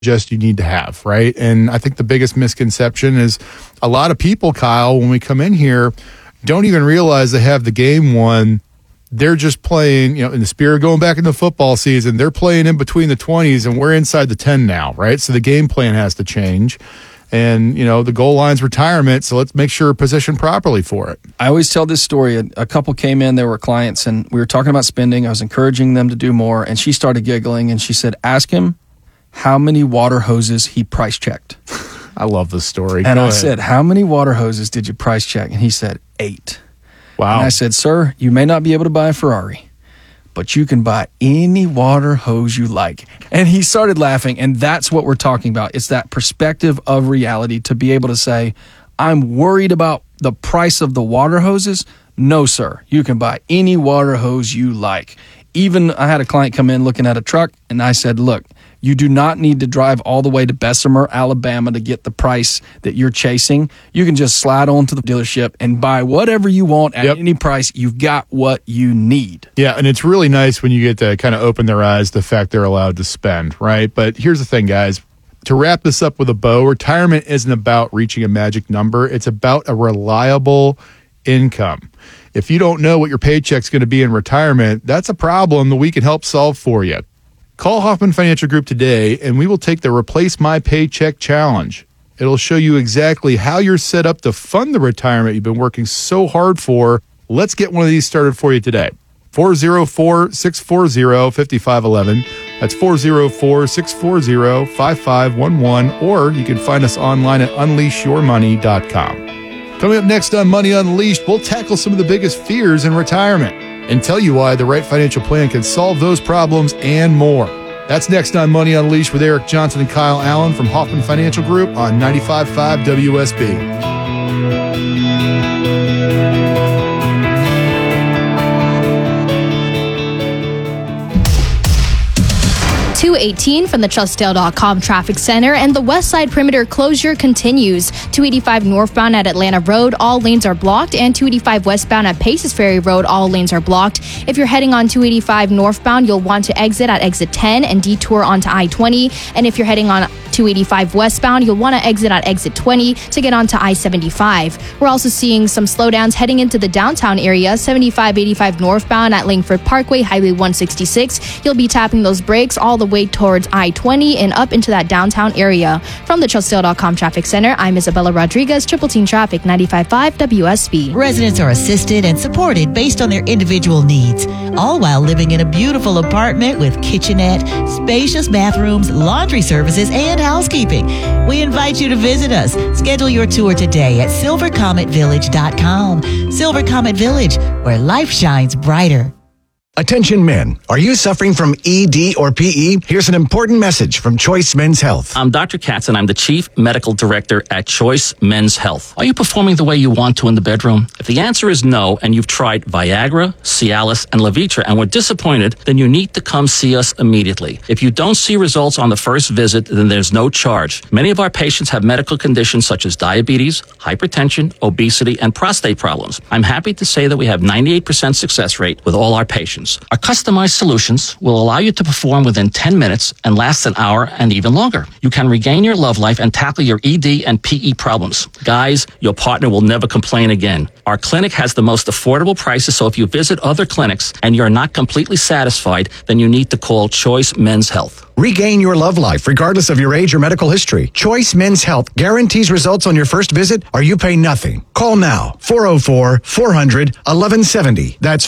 you need to have, right? And I think the biggest misconception is a lot of people, Kyle, when we come in here, don't even realize they have the game won. They're just playing, in the spirit of going back into football season, they're playing in between the 20s and we're inside the 10 now, right? So the game plan has to change. And, the goal line's retirement, so let's make sure we're positioned properly for it. I always tell this story. A couple came in, they were clients, and we were talking about spending. I was encouraging them to do more, and she started giggling, and she said, ask him how many water hoses he price checked. I love this story. And I said, how many water hoses did you price check? And he said, 8. Wow. And I said, sir, you may not be able to buy a Ferrari, but you can buy any water hose you like. And he started laughing, and that's what we're talking about. It's that perspective of reality to be able to say, I'm worried about the price of the water hoses. No, sir. You can buy any water hose you like. Even I had a client come in looking at a truck, and I said, look, you do not need to drive all the way to Bessemer, Alabama to get the price that you're chasing. You can just slide on to the dealership and buy whatever you want at any price. You've got what you need. Yeah, and it's really nice when you get to kind of open their eyes to the fact they're allowed to spend, right? But here's the thing, guys. To wrap this up with a bow, retirement isn't about reaching a magic number. It's about a reliable income. If you don't know what your paycheck's going to be in retirement, that's a problem that we can help solve for you. Call Hoffman Financial Group today, and we will take the Replace My Paycheck Challenge. It'll show you exactly how you're set up to fund the retirement you've been working so hard for. Let's get one of these started for you today. 404-640-5511. That's 404-640-5511. Or you can find us online at unleashyourmoney.com. Coming up next on Money Unleashed, we'll tackle some of the biggest fears in retirement and tell you why the right financial plan can solve those problems and more. That's next on Money Unleashed with Eric Johnson and Kyle Allen from Hoffman Financial Group on 95.5 WSB. 218 from the Trustdale.com Traffic Center, and the West Side Perimeter closure continues. 285 northbound at Atlanta Road, all lanes are blocked, and 285 westbound at Paces Ferry Road, all lanes are blocked. If you're heading on 285 northbound, you'll want to exit at exit 10 and detour onto I-20. And if you're heading on 285 westbound, you'll want to exit at exit 20 to get onto I-75. We're also seeing some slowdowns heading into the downtown area. 7585 northbound at Langford Parkway, Highway 166. You'll be tapping those brakes all the way towards I-20 and up into that downtown area. From the Trustdale.com Traffic Center, I'm Isabella Rodriguez, Triple Team Traffic, 95.5 WSB. Residents are assisted and supported based on their individual needs, all while living in a beautiful apartment with kitchenette, spacious bathrooms, laundry services, and housekeeping. We invite you to visit us. Schedule your tour today at silvercometvillage.com. Silver Comet Village, where life shines brighter. Attention men, are you suffering from ED or PE? Here's an important message from Choice Men's Health. I'm Dr. Katz, and I'm the Chief Medical Director at Choice Men's Health. Are you performing the way you want to in the bedroom? If the answer is no, and you've tried Viagra, Cialis, and Levitra and were disappointed, then you need to come see us immediately. If you don't see results on the first visit, then there's no charge. Many of our patients have medical conditions such as diabetes, hypertension, obesity, and prostate problems. I'm happy to say that we have 98% success rate with all our patients. Our customized solutions will allow you to perform within 10 minutes and last an hour and even longer. You can regain your love life and tackle your ED and PE problems. Guys, your partner will never complain again. Our clinic has the most affordable prices, so if you visit other clinics and you're not completely satisfied, then you need to call Choice Men's Health. Regain your love life regardless of your age or medical history. Choice Men's Health guarantees results on your first visit or you pay nothing. Call now. 404-400-1170. That's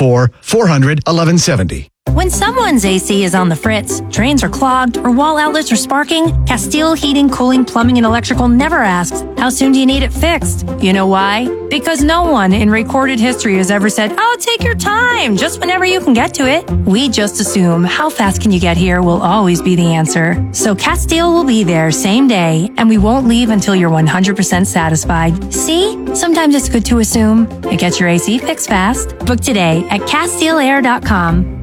404-400-1170. When someone's AC is on the fritz, drains are clogged, or wall outlets are sparking, Castile Heating, Cooling, Plumbing, and Electrical never asks, how soon do you need it fixed? You know why? Because no one in recorded history has ever said, oh, take your time, just whenever you can get to it. We just assume how fast can you get here will always be the answer. So Castile will be there same day, and we won't leave until you're 100% satisfied. See? Sometimes it's good to assume. It gets your AC fixed fast. Book today at CastileAir.com.